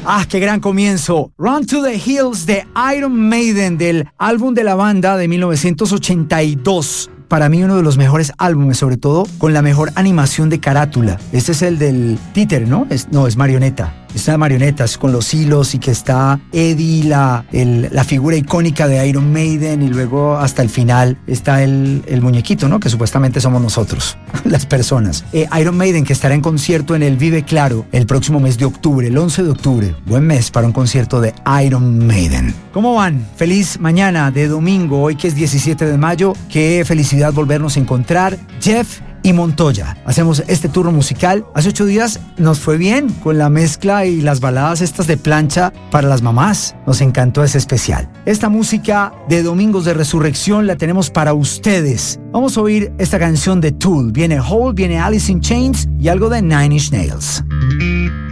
Ah, qué gran comienzo. Run to the Hills de Iron Maiden, del álbum de la banda de 1982. Para mí uno de los mejores álbumes, sobre todo con la mejor animación de carátula. Este es el del títere, ¿no? Es marioneta. Esta marioneta es con los hilos y que está Eddie, la figura icónica de Iron Maiden, y luego hasta el final está el muñequito, ¿no? Que supuestamente somos nosotros, las personas. Iron Maiden, que estará en concierto en el Vive Claro el próximo mes de octubre, el 11 de octubre. Buen mes para un concierto de Iron Maiden. ¿Cómo van? Feliz mañana de domingo, hoy que es 17 de mayo. Qué felicidad volvernos a encontrar. Jeff y Montoya. Hacemos este turno musical. Hace 8 días nos fue bien con la mezcla y las baladas estas de plancha para las mamás. Nos encantó ese especial. Esta música de Domingos de Resurrección la tenemos para ustedes. Vamos a oír esta canción de Tool. Viene Hole, viene Alice in Chains y algo de Nine Inch Nails.